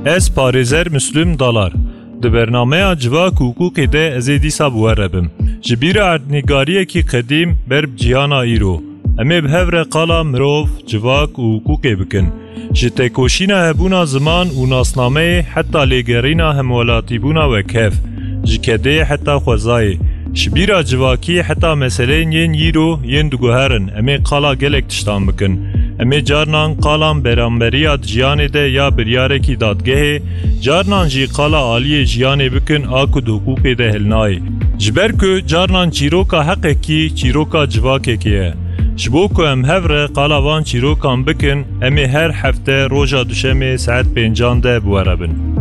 Ez parêzer Müslüm Dalar. Di bernameya Civak û Hukukê de ez ê dîsa bi we re bim. Ji bîra erdnîgariyekî qedîm ber bi cîhana îro. Em ê bi hev re qala mirov, civak û hukukê bikin. Ji têkoşîna hebûna ziman û nasnameyê heta lêgerîna hemwelatîbûna wekhev. Ji kedeyê heta xwezayê. Ji bîra civakiyê heta meseleyên yên îro yên diguherin. Em ê qala gelek tiştan bikin. Em ê carnan qalan beramberiya di jiyanê de ya biryarekî dadgehê, carnan jî qala aliyê jiyanê bikin a ku di hukukê de hilnayê. Ji ber ku carnan çîroka heqekî çîroka civakekê ye. Ji bo ku em hev re qala van çîrokan bikin, em ê her hefte roja duşemê saet 5 de bi we re bin.